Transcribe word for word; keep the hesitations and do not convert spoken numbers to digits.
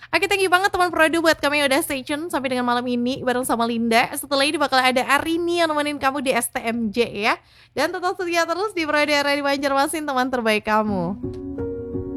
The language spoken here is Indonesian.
Oke, thank you banget teman Produ buat kamu yang udah stay tune sampai dengan malam ini bareng sama Linda. Setelah ini bakal ada Arini yang nemenin kamu di S T M J ya. Dan tetap setia terus di Produ R A di Banjarmasin, teman terbaik kamu.